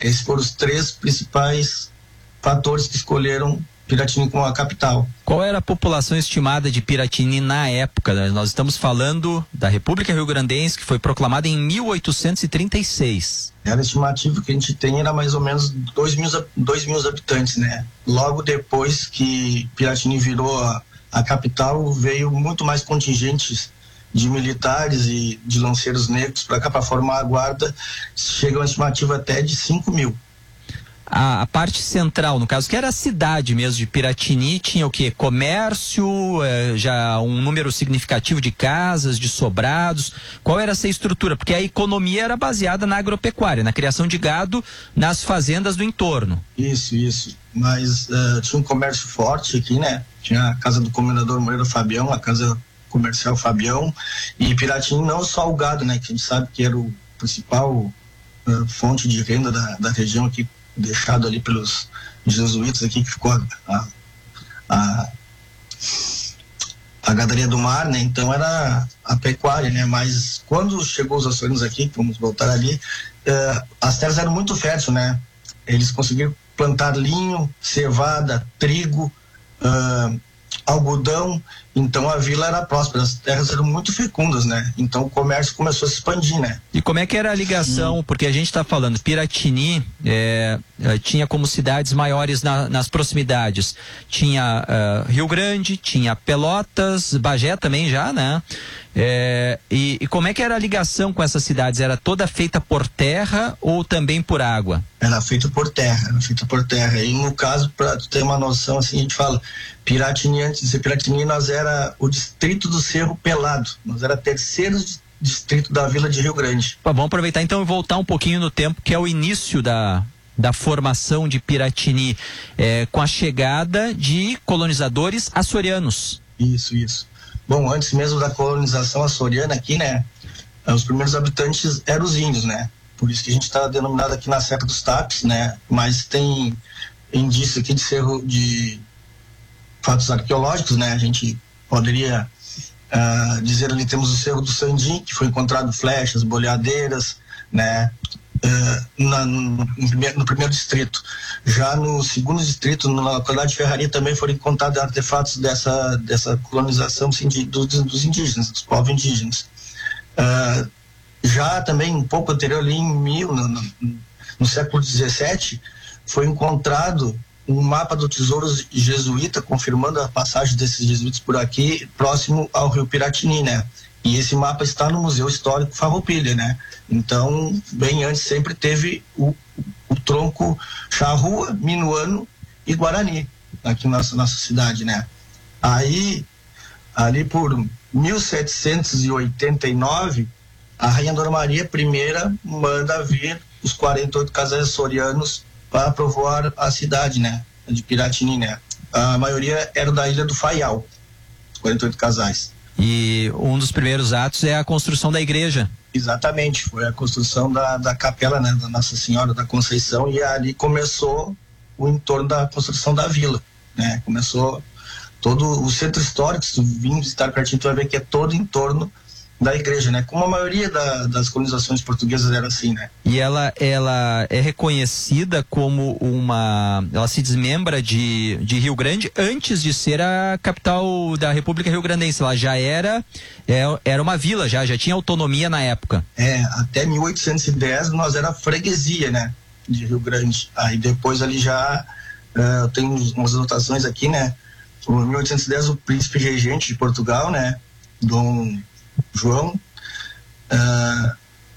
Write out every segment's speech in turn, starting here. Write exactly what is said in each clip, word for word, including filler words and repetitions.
Esses foram os três principais fatores que escolheram Piratini como a capital. Qual era a população estimada de Piratini na época? Nós estamos falando da República Rio-Grandense, que foi proclamada em mil oitocentos e trinta e seis. Era a estimativa que a gente tem, era mais ou menos dois mil habitantes, né? Logo depois que Piratini virou a, a capital, veio muito mais contingentes de militares e de lanceiros negros para cá, para formar a guarda. Chega uma estimativa até de cinco mil. A, a parte central, no caso, que era a cidade mesmo de Piratini, tinha o quê? Comércio, eh, já um número significativo de casas, de sobrados. Qual era essa estrutura? Porque a economia era baseada na agropecuária, na criação de gado nas fazendas do entorno. Isso, isso. Mas uh, tinha um comércio forte aqui, né? Tinha a casa do comendador Moreira Fabião, a casa comercial Fabião, e Piratini não só o gado, né? Que a gente sabe que era o principal uh, fonte de renda da, da região aqui, deixado ali pelos jesuítas aqui, que ficou a, a, a, a gadaria do mar, né? Então era a pecuária, né? Mas quando chegou os açorianos aqui, vamos voltar ali, uh, as terras eram muito férteis, né? Eles conseguiram plantar linho, cevada, trigo, uh, algodão. Então a vila era próspera, as terras eram muito fecundas, né? Então o comércio começou a se expandir, né? E como é que era a ligação? Hum. Porque a gente está falando, Piratini é, tinha como cidades maiores na, nas proximidades. Tinha uh, Rio Grande, tinha Pelotas, Bagé também já, né? É, e, e como é que era a ligação com essas cidades? Era toda feita por terra ou também por água? Era feita por terra, era feita por terra. E no caso, para ter uma noção, assim, a gente fala, Piratini, antes de ser Piratini, nós era o distrito do Cerro Pelado. Nós era terceiro distrito da vila de Rio Grande. Pô, vamos aproveitar então e voltar um pouquinho no tempo, que é o início da, da formação de Piratini, é, com a chegada de colonizadores açorianos. Isso, isso. Bom, antes mesmo da colonização açoriana aqui, né, os primeiros habitantes eram os índios, né, por isso que a gente está denominado aqui na Serra dos Tapes, né, mas tem indício aqui de cerro, de fatos arqueológicos, né, a gente poderia uh, dizer ali, temos o Cerro do Sandim, que foi encontrado flechas, boleadeiras, né, uh, na, no, no, primeiro, no primeiro distrito. Já no segundo distrito, na localidade de Ferraria, também foram encontrados artefatos dessa, dessa colonização dos, dos indígenas, dos povos indígenas. Uh, já também um pouco anterior, ali em mil, no, no, no século dezessete, foi encontrado um mapa do Tesouro Jesuíta, confirmando a passagem desses jesuítas por aqui, próximo ao rio Piratini, né? E esse mapa está no Museu Histórico Farroupilha, né? Então, bem antes sempre teve o, o tronco charrua, minuano e guarani aqui na nossa, nossa cidade, né? Aí, ali por mil setecentos e oitenta e nove, a Rainha Dona Maria I manda vir os quarenta e oito casais açorianos para povoar a cidade, né? De Piratini, né? A maioria era da Ilha do Faial, os quarenta e oito casais. E um dos primeiros atos é a construção da igreja. Exatamente, foi a construção da, da capela, né, da Nossa Senhora da Conceição, e ali começou o entorno da construção da vila, né? Começou todo o centro histórico, se tu vir visitar pertinho, tu vai ver que é todo em torno da igreja, né? Como a maioria da, das colonizações portuguesas era assim, né? E ela, ela é reconhecida como uma... Ela se desmembra de, de Rio Grande antes de ser a capital da República Rio-Grandense. Ela já era, é, era uma vila, já, já tinha autonomia na época. É, até mil oitocentos e dez nós era freguesia, né? De Rio Grande. Aí depois ali já uh, tem umas anotações aqui, né? Em mil oitocentos e dez o príncipe regente de Portugal, né? Dom João, uh,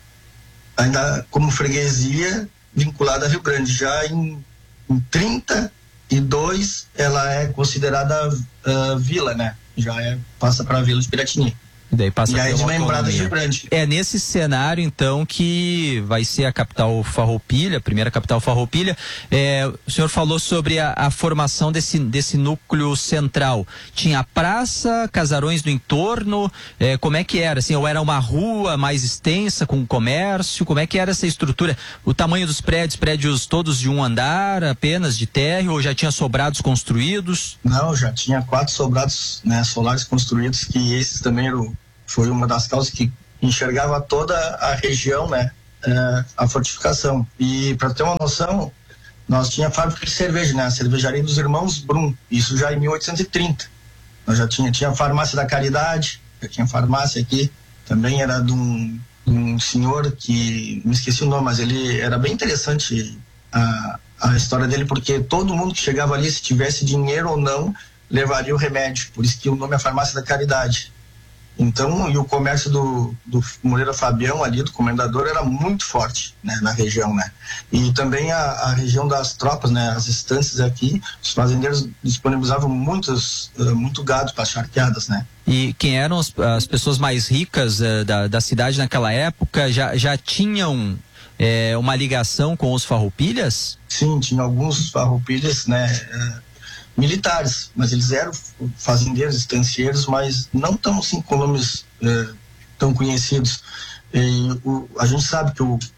ainda como freguesia vinculada a Rio Grande. Já em, em trinta e dois ela é considerada uh, vila, né? Já é, passa para a vila de Piratini. E daí passa e aí desmembrada de Rio Grande. É nesse cenário, então, que vai ser a capital Farroupilha, a primeira capital Farroupilha. É, o senhor falou sobre a, a formação desse, desse núcleo central. Tinha a praça, casarões do entorno, é, como é que era? Assim, ou era uma rua mais extensa, com comércio? Como é que era essa estrutura? O tamanho dos prédios, prédios todos de um andar, apenas de térreo, ou já tinha sobrados construídos? Não, já tinha quatro sobrados, né, solares construídos, que esses também eram... Foi uma das causas que enxergava toda a região, né? é, a fortificação. E para ter uma noção, nós tinha fábrica de cerveja, né? A cervejaria dos irmãos Brum, isso já em mil oitocentos e trinta. Nós já tinha, tinha a farmácia da Caridade, já tinha farmácia aqui, também era de um, de um senhor que, me esqueci o nome, mas ele era bem interessante a, a história dele, porque todo mundo que chegava ali, se tivesse dinheiro ou não, levaria o remédio, por isso que o nome é Farmácia da Caridade. Então, e o comércio do, do Moreira Fabião ali, do comendador, era muito forte, né, na região, né? E também a, a região das tropas, né, as estâncias aqui, os fazendeiros disponibilizavam muitos, uh, muito gado para charqueadas, né? E quem eram as, as pessoas mais ricas uh, da, da cidade naquela época, já, já tinham é, uma ligação com os farroupilhas? Sim, tinha alguns farroupilhas, né, uh, militares, mas eles eram fazendeiros, estancieiros, mas não tão assim com nomes eh, tão conhecidos. E, o, a gente sabe que o,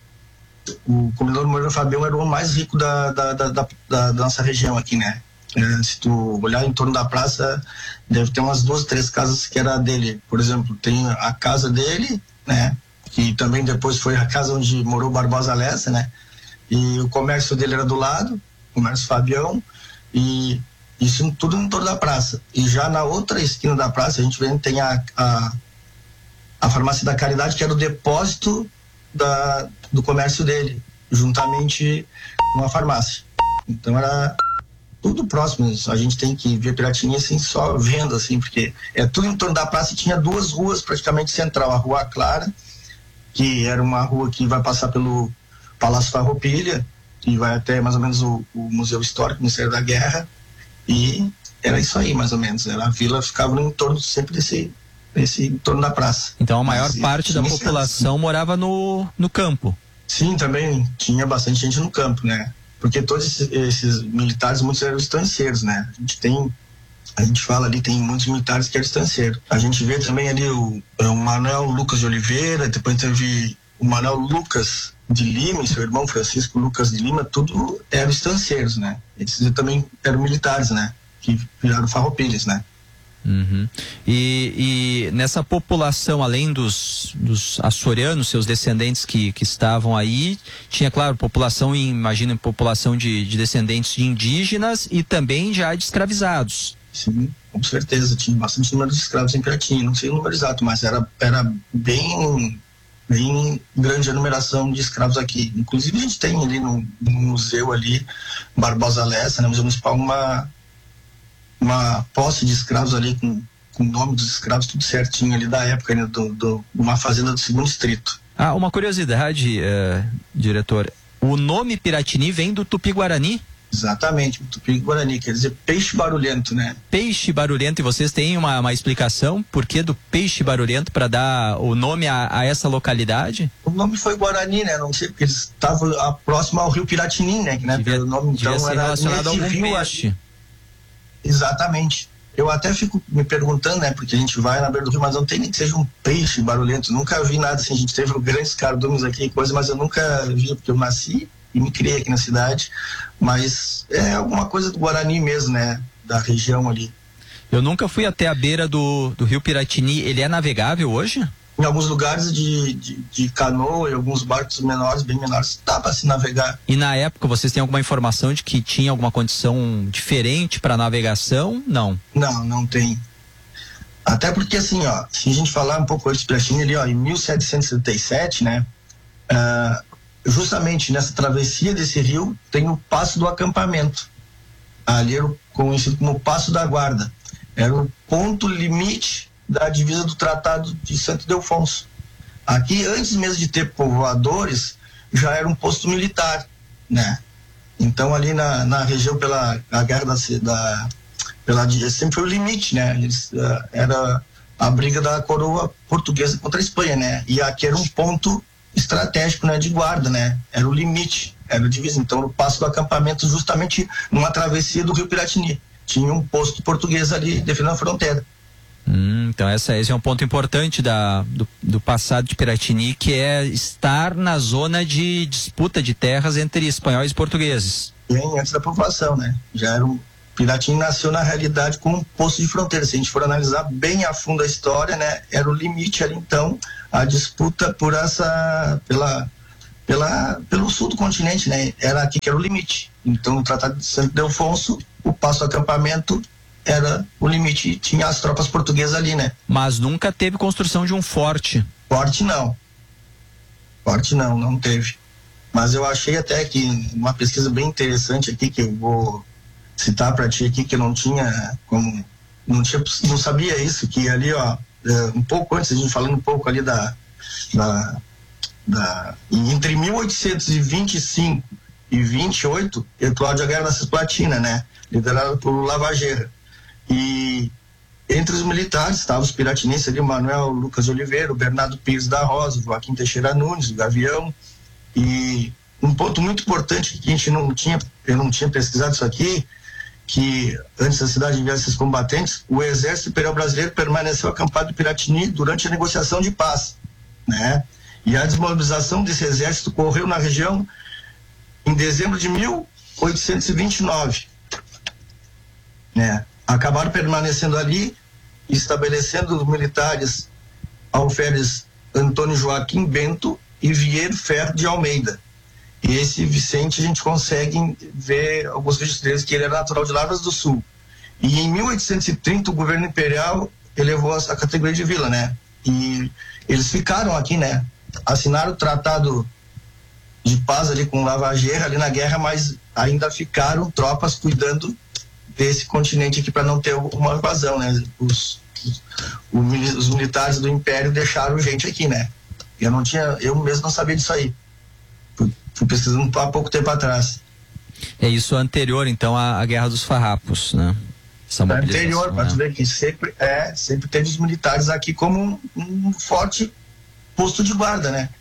o comendador Moreira Fabião era o mais rico da, da, da, da, da nossa região aqui, né? Eh, se tu olhar em torno da praça, deve ter umas duas, três casas que era dele. Por exemplo, tem a casa dele, né? Que também depois foi a casa onde morou Barbosa Lessa, né? E o comércio dele era do lado, o comércio Fabião, e isso tudo em torno da praça. E já na outra esquina da praça, a gente vê, tem a, a, a Farmácia da Caridade, que era o depósito da, do comércio dele, juntamente com a farmácia. Então era tudo próximo. A gente tem que ver Piratini assim, só vendo, assim, porque é tudo em torno da praça. E tinha duas ruas praticamente central. A Rua Clara, que era uma rua que vai passar pelo Palácio Farroupilha, e vai até mais ou menos o, o Museu Histórico, o Ministério da Guerra. E era isso aí, mais ou menos. A vila ficava no entorno sempre desse, desse entorno da praça. Então a maior Mas, parte da população assim. morava no, no campo. Sim, também tinha bastante gente no campo, né? Porque todos esses, esses militares, muitos eram estancieiros, né? A gente tem, a gente fala ali, tem muitos militares que eram estanceiros. A gente vê também ali o, o Manuel Lucas de Oliveira, depois teve o Manuel Lucas de Lima e seu irmão Francisco Lucas de Lima, tudo eram estancieiros, né? Eles também eram militares, né? Que viraram farroupilhas, né? Uhum. E, e nessa população, além dos, dos açorianos, seus descendentes que, que estavam aí, tinha, claro, população, imagina, população de, de descendentes de indígenas e também já de escravizados. Sim, com certeza, tinha bastante número de escravos em Piratini, não sei o número exato, mas era, era bem... bem grande a numeração de escravos aqui. Inclusive a gente tem ali no, no museu ali, Barbosa Lessa, né, Museu Municipal, uma, uma posse de escravos ali com, com o nome dos escravos tudo certinho ali da época, né, do, do, uma fazenda do segundo distrito. Ah, uma curiosidade, uh, diretor, o nome Piratini vem do Tupi-Guarani? Exatamente, Tupi-Guarani, quer dizer peixe barulhento, né? Peixe barulhento, e vocês têm uma, uma explicação por que do peixe barulhento para dar o nome a, a essa localidade? O nome foi Guarani, né? Não sei, porque eles estavam próximo ao rio Piratini, né? Que, né? Devia, Pelo nome, então, ser era relacionado a algum rio, peixe. Exatamente. Eu até fico me perguntando, né? Porque a gente vai na beira do rio, mas não tem nem que seja um peixe barulhento. Nunca vi nada assim. A gente teve grandes cardumes aqui e coisa, mas eu nunca vi, porque eu nasci e me criei aqui na cidade, mas é alguma coisa do Guarani mesmo, né? Da região ali. Eu nunca fui até a beira do, do rio Piratini. Ele é navegável hoje? Em alguns lugares de, de, de canoa e alguns barcos menores, bem menores, dá para se navegar. E na época vocês têm alguma informação de que tinha alguma condição diferente para navegação? Não. Não, não tem. Até porque assim, ó, se a gente falar um pouco antes de Piratini ali, ó, em mil setecentos e setenta e sete, né? Uh, justamente nessa travessia desse rio tem o Passo do Acampamento. Ali era conhecido como Passo da Guarda. Era o ponto limite da divisa do Tratado de Santo Ildefonso. Aqui, antes mesmo de ter povoadores, já era um posto militar, né? Então ali na, na região pela a guerra da, da pela sempre foi o limite, né? Eles, uh, era a briga da coroa portuguesa contra a Espanha, né? E aqui era um ponto estratégico, né, de guarda, né? Era o limite, era a divisa. Então, no Passo do Acampamento, justamente numa travessia do rio Piratini, tinha um posto português ali defendendo a fronteira. Hum, então essa, esse é um ponto importante da, do, do passado de Piratini, que é estar na zona de disputa de terras entre espanhóis e portugueses. Bem antes da população, né? Já era um Piratini nasceu na realidade como um posto de fronteira. Se a gente for analisar bem a fundo a história, né, era o limite ali, então, a disputa por essa, pela, pela, pelo sul do continente, né? Era aqui que era o limite. Então, o Tratado de Santo Ildefonso, o passo do acampamento era o limite. Tinha as tropas portuguesas ali, né? Mas nunca teve construção de um forte. Forte não. Forte não, não teve. Mas eu achei até que uma pesquisa bem interessante aqui, que eu vou citar para ti aqui, que eu não tinha como, não tinha, não sabia isso, que ali, ó, um pouco antes, a gente falando um pouco ali da, da, da entre mil oitocentos e vinte e cinco e vinte e oito, eclode a Guerra da Cisplatina, né? Liderada por Lavageira. E entre os militares estavam os piratinenses ali, Manuel Lucas Oliveira, o Bernardo Pires da Rosa, o Joaquim Teixeira Nunes, o Gavião. E um ponto muito importante que a gente não tinha, eu não tinha pesquisado isso aqui, que antes da cidade enviar esses combatentes, o Exército Imperial Brasileiro permaneceu acampado em Piratini durante a negociação de paz, né? E a desmobilização desse exército ocorreu na região em dezembro de mil oitocentos e vinte e nove, né? Acabaram permanecendo ali, estabelecendo os militares alferes Antônio Joaquim Bento e Vieiro Ferro de Almeida. E esse Vicente a gente consegue ver alguns registros deles, que ele era natural de Lavras do Sul. E em mil oitocentos e trinta o governo imperial elevou a categoria de vila, né? E eles ficaram aqui, né? Assinaram o tratado de paz ali com Lavageira ali na guerra, mas ainda ficaram tropas cuidando desse continente aqui para não ter uma invasão, né? Os, os, os militares do Império deixaram gente aqui, né? Eu não tinha, eu mesmo não sabia disso aí. Fui, fui pesquisando há pouco tempo atrás. É isso anterior, então, à, à Guerra dos Farrapos, né? Essa é anterior, para tu ver que sempre, é, sempre teve os militares aqui como um, um forte posto de guarda, né?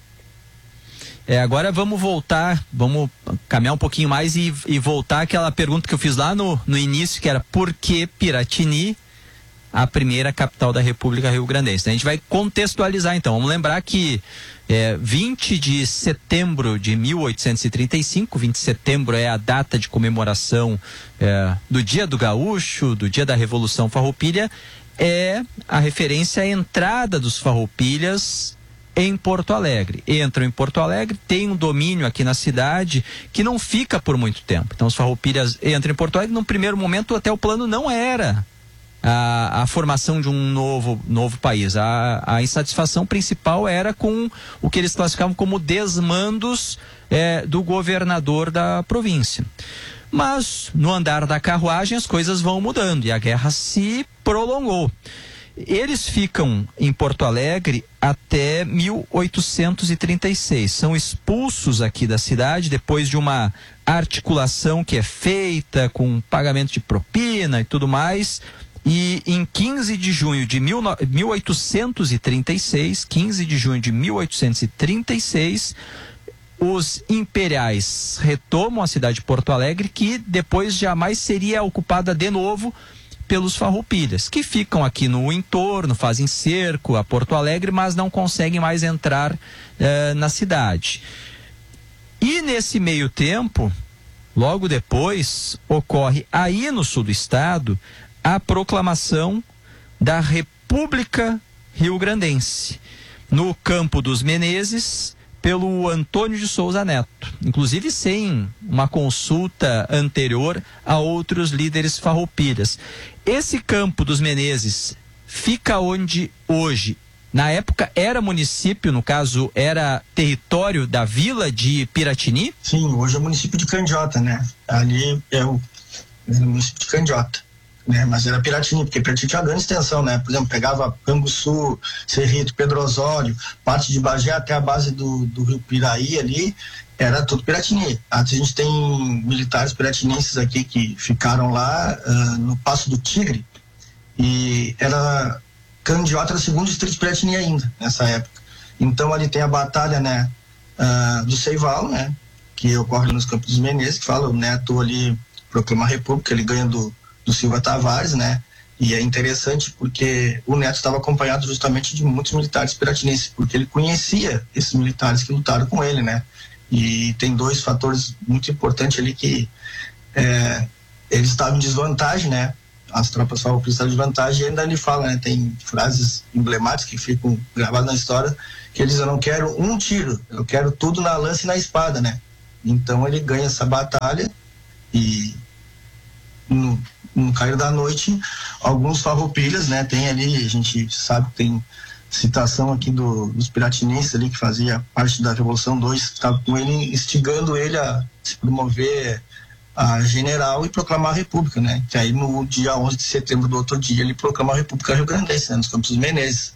É, agora vamos voltar, vamos caminhar um pouquinho mais e, e voltar àquela pergunta que eu fiz lá no, no início, que era por que Piratini, a primeira capital da República Rio-Grandense? A gente vai contextualizar então. Vamos lembrar que é, vinte de setembro de mil oitocentos e trinta e cinco, vinte de setembro é a data de comemoração é, do Dia do Gaúcho, do Dia da Revolução Farroupilha, é a referência à entrada dos farroupilhas em Porto Alegre. Entram em Porto Alegre, tem um domínio aqui na cidade que não fica por muito tempo. Então os farroupilhas entram em Porto Alegre. No primeiro momento até o plano não era A, a formação de um novo, novo país. A, a insatisfação principal era com o que eles classificavam como desmandos é, do governador da província. Mas no andar da carruagem as coisas vão mudando e a guerra se prolongou. Eles ficam em Porto Alegre até mil oitocentos e trinta e seis. São expulsos aqui da cidade depois de uma articulação que é feita com pagamento de propina e tudo mais. E em quinze de junho de mil oitocentos e trinta e seis, quinze de junho de mil oitocentos e trinta e seis, os imperiais retomam a cidade de Porto Alegre, que depois jamais seria ocupada de novo pelos farroupilhas, que ficam aqui no entorno, fazem cerco a Porto Alegre, mas não conseguem mais entrar eh, na cidade. E nesse meio tempo, logo depois, ocorre aí no sul do estado a proclamação da República Rio-Grandense, no Campo dos Menezes, pelo Antônio de Souza Neto, inclusive sem uma consulta anterior a outros líderes farroupilhas. Esse Campo dos Menezes fica onde hoje, na época era município, no caso era território da vila de Piratini? Sim, hoje é o município de Candiota, né? Ali é o, é o município de Candiota. Né, mas era Piratini, porque Piratini tinha grande extensão, né? Por exemplo, pegava Canguçu, Cerrito, Pedro Osório, parte de Bagé até a base do, do rio Piraí ali, era tudo Piratini. A gente tem militares piratinenses aqui que ficaram lá uh, no Passo do Tigre, e era Candiota, era o segundo distrito de Piratini ainda, nessa época. Então ali tem a batalha, né, uh, do Seival, né, que ocorre nos Campos dos Menezes, que fala, o Neto ali proclama a República, ele ganha do do Silva Tavares, né? E é interessante porque o Neto estava acompanhado justamente de muitos militares piratinenses, porque ele conhecia esses militares que lutaram com ele, né? E tem dois fatores muito importantes ali que é, eles estavam em desvantagem, né? as tropas farroupilas estavam de vantagem, e ainda ele fala, né, tem frases emblemáticas que ficam gravadas na história, que ele diz: eu não quero um tiro, eu quero tudo na lança e na espada, né? Então ele ganha essa batalha e no, no cair da noite, alguns farroupilhas, né, tem ali, a gente sabe que tem citação aqui do, dos piratinistas ali, que fazia parte da Revolução dois, que estava com ele, instigando ele a se promover a general e proclamar a República, né? Que aí no dia onze de setembro do outro dia ele proclamou a República Rio-Grandense, né, nos Campos dos Menezes.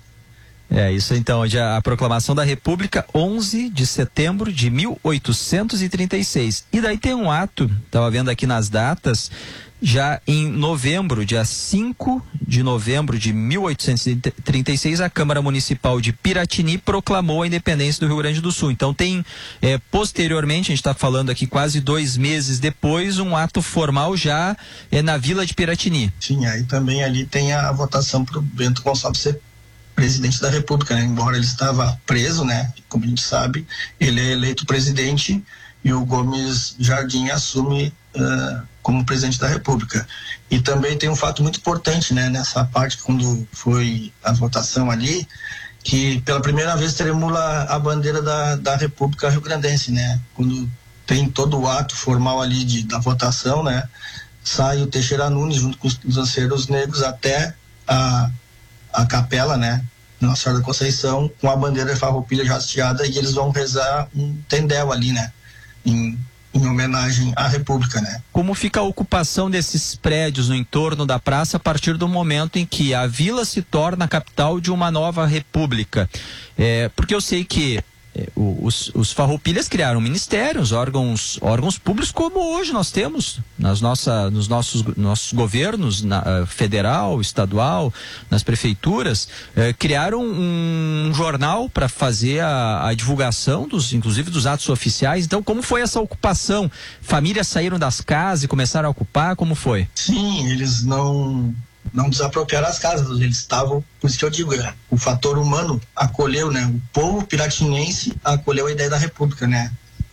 É isso então, a proclamação da República, onze de setembro de mil oitocentos e trinta e seis. E daí tem um ato, estava vendo aqui nas datas, já em novembro, dia cinco de novembro de mil oitocentos e trinta e seis, a Câmara Municipal de Piratini proclamou a independência do Rio Grande do Sul. Então tem, é, posteriormente, a gente está falando aqui quase dois meses depois, um ato formal já é, na Vila de Piratini. Sim, aí também ali tem a votação para o Bento Gonçalves ser presidente da República, né? Embora ele estava preso, né? Como a gente sabe, ele é eleito presidente e o Gomes Jardim assume uh, como presidente da República. E também tem um fato muito importante, né? Nessa parte, quando foi a votação ali, que pela primeira vez tremula a bandeira da, da República Rio-Grandense, né? Quando tem todo o ato formal ali de, da votação, né? Sai o Teixeira Nunes junto com os lanceiros negros até a a capela, né, Nossa Senhora da Conceição, com a bandeira farroupilha já hasteada, e eles vão rezar um tendel ali, né, em, em homenagem à República, né. Como fica a ocupação desses prédios no entorno da praça a partir do momento em que a vila se torna a capital de uma nova república? É, porque eu sei que É, os, os farroupilhas criaram ministérios, órgãos, órgãos públicos, como hoje nós temos nas nossa, nos nossos, nossos governos, na, uh, federal, estadual, nas prefeituras, uh, criaram um, um jornal para fazer a, a divulgação, dos, inclusive dos atos oficiais. Então, como foi essa ocupação? Famílias saíram das casas e começaram a ocupar? Como foi? Sim, eles não... não desapropriaram as casas, eles estavam, por isso que eu digo, né, o fator humano acolheu, né, o povo piratinense acolheu a ideia da República, né,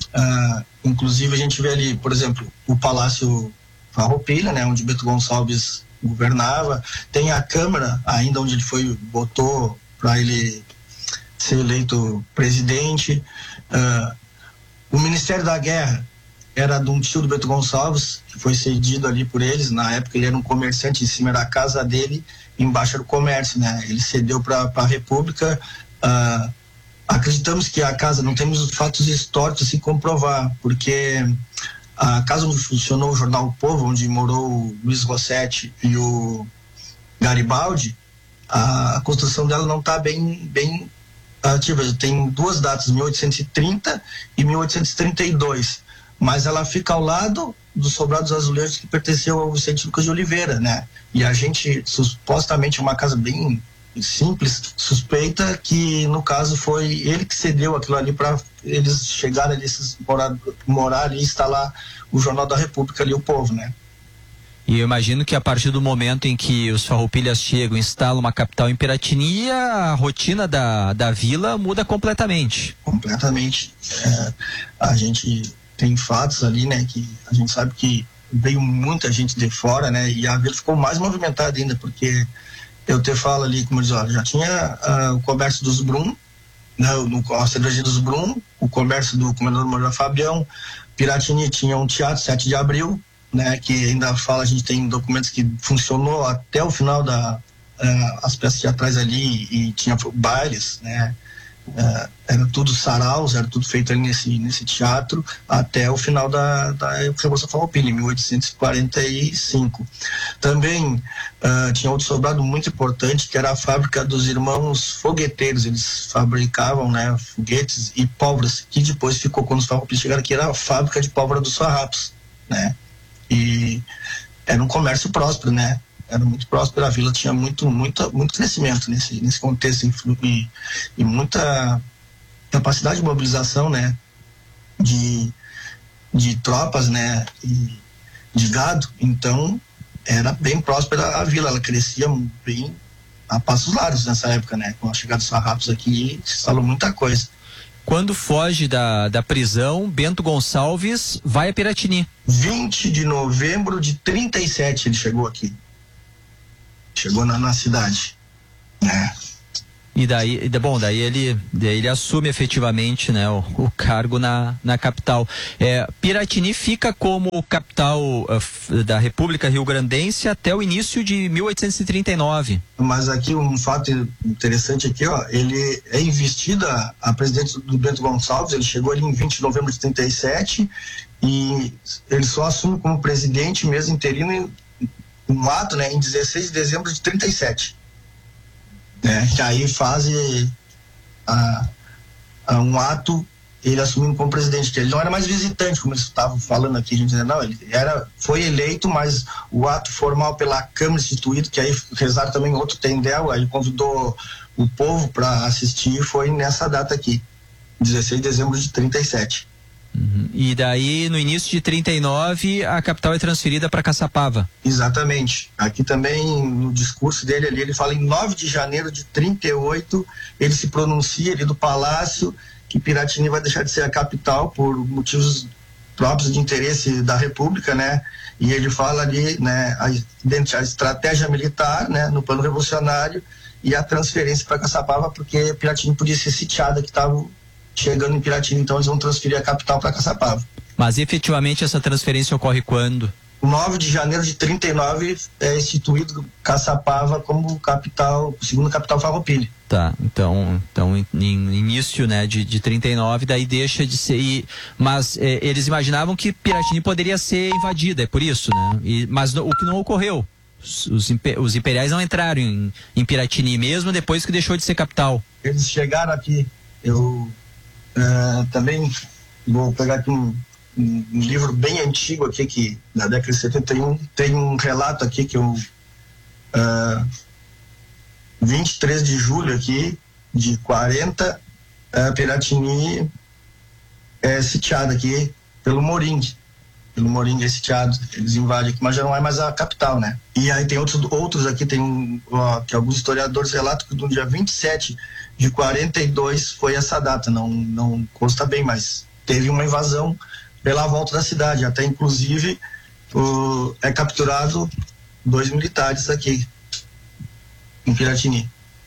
uh, inclusive a gente vê ali, por exemplo, o Palácio Farroupilha, né, onde Bento Gonçalves governava, tem a Câmara ainda onde ele foi, votou para ele ser eleito presidente, uh, o Ministério da Guerra era de um tio do Bento Gonçalves, que foi cedido ali por eles. Na época ele era um comerciante, em cima da casa dele, embaixo era o comércio, né? Ele cedeu para a República. Uh, acreditamos que a casa, não temos os fatos históricos assim comprovar, porque a casa onde funcionou o jornal O Povo, onde morou o Luiz Rossetti e o Garibaldi, a, a construção dela não está bem, bem ativa. Tem duas datas, mil oitocentos e trinta e mil oitocentos e trinta e dois. Mas ela fica ao lado dos sobrados azulejos que pertenceu ao Vicente Lucas de Oliveira, né? E a gente, supostamente, uma casa bem simples, suspeita que, no caso, foi ele que cedeu aquilo ali para eles chegarem ali, morar, morar ali e instalar o Jornal da República ali, O Povo, né? E eu imagino que a partir do momento em que os farroupilhas chegam, instalam uma capital em Piratini, a rotina da, da vila muda completamente. Completamente. É, a gente... tem fatos ali, né, que a gente sabe que veio muita gente de fora, né, e a vila ficou mais movimentada ainda, porque eu te falo ali, como diz, olha, já tinha uh, o comércio dos Brum, né, no, a cervejaria dos Brum, o comércio do comendador Moura Fabião, Piratini tinha um teatro, sete de abril, né, que ainda fala, a gente tem documentos que funcionou até o final da, uh, as peças teatrais ali, e tinha bailes, né, Uh, era tudo saraus, era tudo feito ali nesse, nesse teatro até o final da, da Revolução Farroupilha, em mil oitocentos e quarenta e cinco. Também uh, tinha outro sobrado muito importante, que era a fábrica dos irmãos fogueteiros. Eles fabricavam, né, foguetes e pólvoras, que depois ficou, quando os farroupilhas chegaram aqui, era a fábrica de pólvora dos farrapos, né? E era um comércio próspero, né? Era muito próspero, a vila tinha muito, muito, muito crescimento nesse, nesse contexto e, e muita capacidade de mobilização, né, de, de tropas, né, e de gado. Então era bem próspera a vila, ela crescia bem a passos largos nessa época, né, com a chegada dos farrapos aqui se instalou muita coisa. Quando foge da, da prisão, Bento Gonçalves vai a Piratini. vinte de novembro de trinta e sete ele chegou aqui. chegou na, na cidade, né? E daí, bom, daí ele, daí ele assume efetivamente, né, o, o cargo na, na capital. É, Piratini fica como capital uh, da República Rio-Grandense até o início de mil oitocentos e trinta e nove. Mas aqui um fato interessante aqui, ó, ele é investido a, a presidente do Bento Gonçalves, ele chegou ali em vinte de novembro de trinta e sete e ele só assume como presidente mesmo interino em um ato, né, em dezesseis de dezembro de trinta e sete. Né, que aí faz a, a um ato ele assumindo como presidente, que ele não era mais visitante, como eles estavam falando aqui, a gente dizia, não, ele era, foi eleito, mas o ato formal pela Câmara instituído, que aí rezaram também outro tendel, aí convidou o povo para assistir, foi nessa data aqui, dezesseis de dezembro de trinta e sete. Uhum. E daí, no início de trinta e nove, a capital é transferida para Caçapava. Exatamente. Aqui também, no discurso dele ali, ele fala em nove de janeiro de trinta e oito, ele se pronuncia ali do Palácio que Piratini vai deixar de ser a capital por motivos próprios de interesse da República, né? E ele fala ali, né, a, dentro da estratégia militar, né, no plano revolucionário e a transferência para Caçapava, porque Piratini podia ser sitiada, que estava chegando em Piratini, então eles vão transferir a capital para Caçapava. Mas efetivamente essa transferência ocorre quando? nove de janeiro de trinta e nove é instituído Caçapava como capital, segundo capital farroupilha. Tá, então, então em, em início, né, de, de trinta e nove, daí deixa de ser, e, mas é, eles imaginavam que Piratini poderia ser invadida, é por isso, né? E, mas no, o que não ocorreu, os, os imperiais não entraram em, em Piratini mesmo depois que deixou de ser capital. Eles chegaram aqui, eu uh, também vou pegar aqui um, um, um livro bem antigo aqui, que na década de setenta e um, tem um relato aqui que eu... Uh, vinte e três de julho aqui, de quarenta, uh, Piratini é sitiada aqui pelo Moringue. Pelo Moringue é sitiado, eles invadem aqui, mas já não é mais a capital, né? E aí tem outros, outros aqui, tem um, ó, que alguns historiadores relatam que no dia vinte e sete de quarenta e dois foi essa data, não, não consta bem, mas teve uma invasão pela volta da cidade, até inclusive o, é capturado dois militares aqui em Piratini.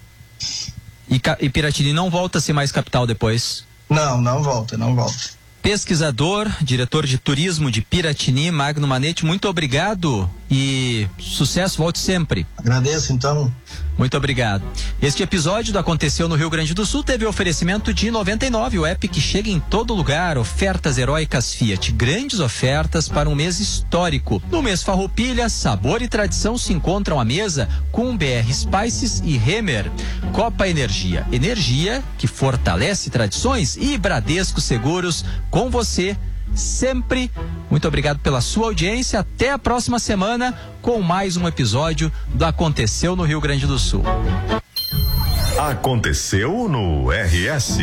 E, e Piratini não volta a ser mais capital depois? Não, não volta, não volta. Pesquisador, diretor de turismo de Piratini, Magno Manetti, muito obrigado e sucesso, volte sempre. Agradeço, então. Muito obrigado. Este episódio do Aconteceu no Rio Grande do Sul teve oferecimento de noventa e nove, o app que chega em todo lugar, ofertas heróicas Fiat, grandes ofertas para um mês histórico. No mês Farroupilha, sabor e tradição se encontram à mesa com B R Spices e Remer. Copa Energia, energia que fortalece tradições, e Bradesco Seguros, com você sempre. Muito obrigado pela sua audiência. Até a próxima semana com mais um episódio do Aconteceu no Rio Grande do Sul. Aconteceu no R S.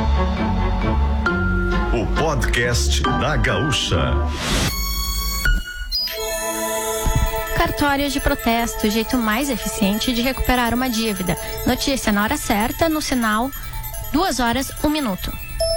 O podcast da Gaúcha. Cartórios de protesto, o jeito mais eficiente de recuperar uma dívida. Notícia na hora certa, no sinal duas horas, um minuto.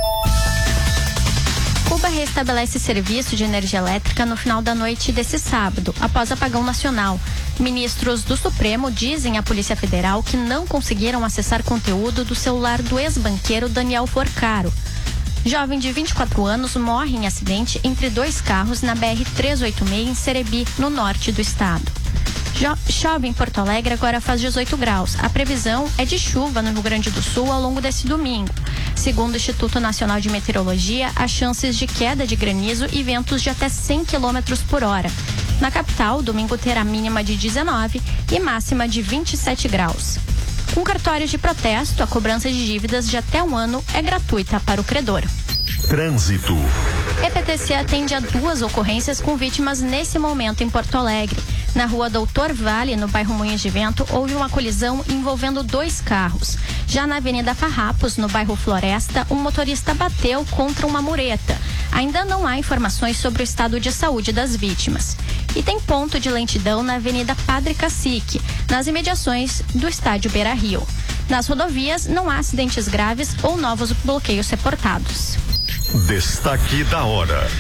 Cuba restabelece serviço de energia elétrica no final da noite desse sábado, após apagão nacional. Ministros do Supremo dizem à Polícia Federal que não conseguiram acessar conteúdo do celular do ex-banqueiro Daniel Forcaro. Jovem de vinte e quatro anos morre em acidente entre dois carros na B R trezentos e oitenta e seis em Cerebi, no norte do estado. Chove em Porto Alegre, agora faz dezoito graus. A previsão é de chuva no Rio Grande do Sul ao longo desse domingo. Segundo o Instituto Nacional de Meteorologia, há chances de queda de granizo e ventos de até cem quilômetros por hora. Na capital, o domingo terá mínima de dezenove e máxima de vinte e sete graus. Com cartórios de protesto, a cobrança de dívidas de até um ano é gratuita para o credor. Trânsito. E P T C atende a duas ocorrências com vítimas nesse momento em Porto Alegre. Na rua Doutor Vale, no bairro Moinhos de Vento, houve uma colisão envolvendo dois carros. Já na Avenida Farrapos, no bairro Floresta, um motorista bateu contra uma mureta. Ainda não há informações sobre o estado de saúde das vítimas. E tem ponto de lentidão na Avenida Padre Cacique, nas imediações do estádio Beira-Rio. Nas rodovias, não há acidentes graves ou novos bloqueios reportados. Destaque da hora.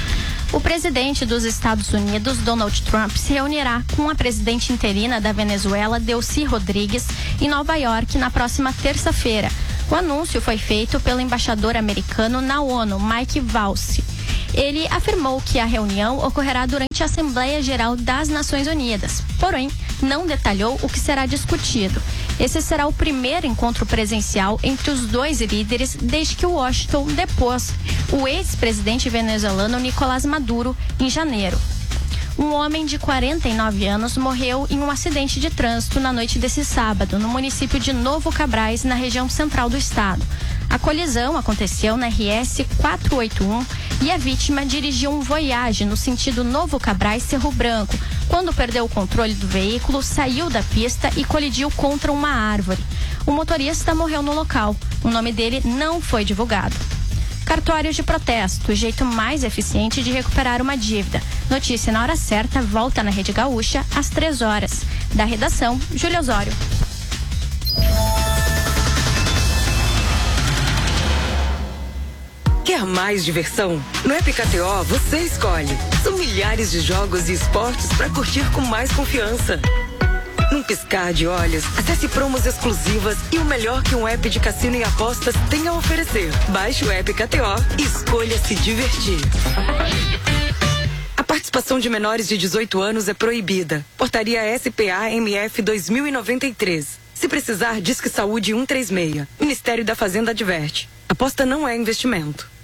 O presidente dos Estados Unidos, Donald Trump, se reunirá com a presidente interina da Venezuela, Delcy Rodrigues, em Nova York na próxima terça-feira. O anúncio foi feito pelo embaixador americano na ONU, Mike Waltz. Ele afirmou que a reunião ocorrerá durante a Assembleia Geral das Nações Unidas, porém, não detalhou o que será discutido. Esse será o primeiro encontro presencial entre os dois líderes desde que Washington depôs o ex-presidente venezuelano Nicolás Maduro em janeiro. Um homem de quarenta e nove anos morreu em um acidente de trânsito na noite desse sábado, no município de Novo Cabrais, na região central do estado. A colisão aconteceu na R S quatrocentos e oitenta e um e a vítima dirigia um Voyage no sentido Novo Cabrais-Cerro Branco, quando perdeu o controle do veículo, saiu da pista e colidiu contra uma árvore. O motorista morreu no local. O nome dele não foi divulgado. Cartórios de protesto, o jeito mais eficiente de recuperar uma dívida. Notícia na hora certa, volta na Rede Gaúcha, às três horas. Da redação, Júlia Osório. Quer mais diversão? No App K T O você escolhe. São milhares de jogos e esportes para curtir com mais confiança. Num piscar de olhos, acesse promos exclusivas e o melhor que um app de cassino e apostas tem a oferecer. Baixe o App K T O e escolha se divertir. A participação de menores de dezoito anos é proibida. Portaria S P A M F dois mil e noventa e três. Se precisar, Disque Saúde cento e trinta e seis. Ministério da Fazenda adverte. Aposta não é investimento.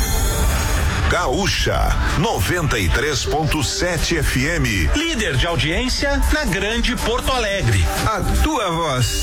Gaúcha noventa e três ponto sete F M. Líder de audiência na Grande Porto Alegre. A tua voz.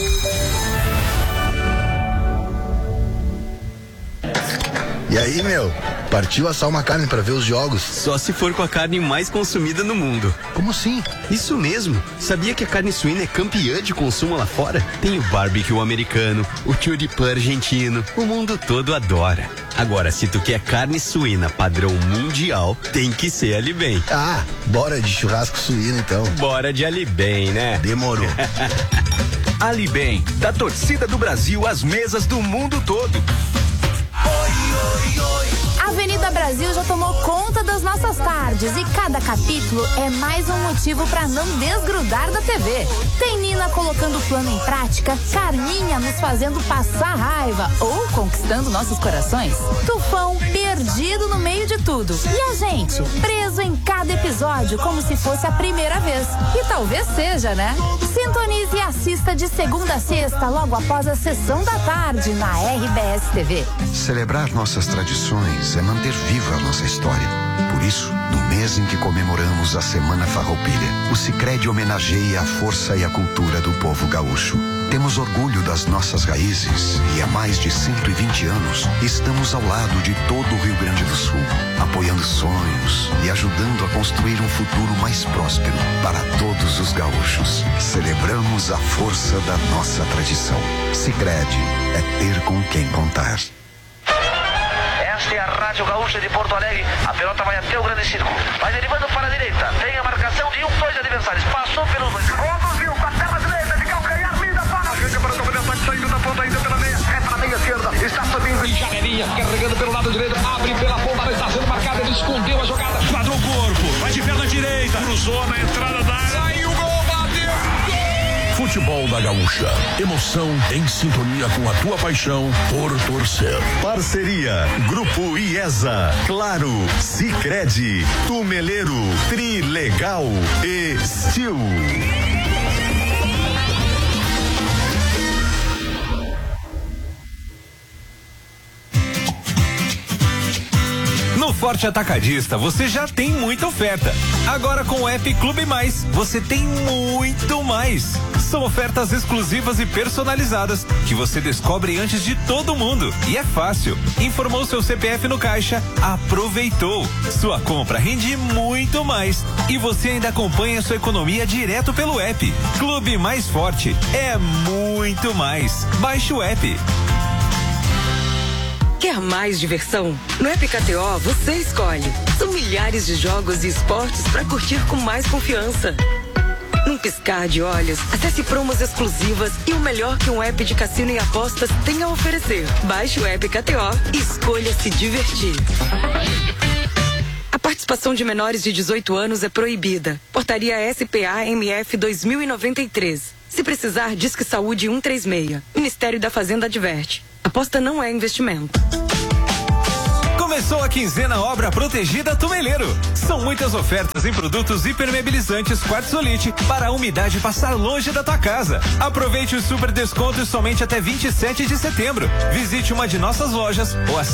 E aí, meu? Partiu assar uma carne pra ver os jogos? Só se for com a carne mais consumida no mundo. Como assim? Isso mesmo. Sabia que a carne suína é campeã de consumo lá fora? Tem o barbecue americano, o churrasco argentino. O mundo todo adora. Agora, se tu quer carne suína padrão mundial, tem que ser Ali Bem. Ah, bora de churrasco suíno então. Bora de Ali Bem, né? Demorou. Ali Bem, da torcida do Brasil às mesas do mundo todo. A Avenida Brasil já tomou conta das nossas tardes e cada capítulo é mais um motivo para não desgrudar da T V. Tem Nina colocando o plano em prática, Carminha nos fazendo passar raiva ou conquistando nossos corações, Tufão perdido no meio de tudo e a gente preso em cada episódio como se fosse a primeira vez. E talvez seja, né? Sintonize e assista de segunda a sexta logo após a sessão da tarde na R B S T V. Celebrar nossas tradições é manter viva a nossa história. Por isso, no mês em que comemoramos a Semana Farroupilha, o Sicredi homenageia a força e a cultura do povo gaúcho. Temos orgulho das nossas raízes e há mais de cento e vinte anos estamos ao lado de todo o Rio Grande do Sul, apoiando sonhos e ajudando a construir um futuro mais próspero para todos os gaúchos. Celebramos a força da nossa tradição. Sicredi é ter com quem contar. Esta é a Rádio Gaúcha de Porto Alegre. A pelota vai até o grande círculo. Vai derivando para a direita. Tem a marcação de um, dois adversários. Passou pelos dois. Conduziu para a terra direita de calcanhar. Linda para a gente para o comandante. Está saindo da ponta ainda pela meia. É para a meia esquerda. Está subindo em janelinha. Carregando pelo lado direito. Abre pela ponta. Está sendo marcado. Ele escondeu a jogada. Quadrou o corpo. Vai de perna direita. Cruzou na entrada da área. Saiu o gol. Bateu. Futebol da Gaúcha. Emoção em sintonia com a tua paixão por torcer. Parceria Grupo IESA, Claro, Sicredi, Tumeleiro, Trilegal e Stil. No Forte Atacadista você já tem muita oferta. Agora com o app Clube Mais, você tem muito mais. São ofertas exclusivas e personalizadas que você descobre antes de todo mundo. E é fácil. Informou seu C P F no caixa, aproveitou. Sua compra rende muito mais. E você ainda acompanha sua economia direto pelo app. Clube Mais Forte é muito mais. Baixe o app. Quer mais diversão? No App K T O você escolhe. São milhares de jogos e esportes para curtir com mais confiança. Num piscar de olhos, acesse promos exclusivas e o melhor que um app de cassino e apostas tem a oferecer. Baixe o App K T O e escolha se divertir. A participação de menores de dezoito anos é proibida. Portaria S P A M F dois mil e noventa e três. Se precisar, Disque Saúde cento e trinta e seis. Ministério da Fazenda adverte. Aposta não é investimento. Começou a quinzena Obra Protegida Tumeleiro. São muitas ofertas em produtos impermeabilizantes Quartzolite para a umidade passar longe da tua casa. Aproveite os super descontos somente até vinte e sete de setembro. Visite uma de nossas lojas ou acesse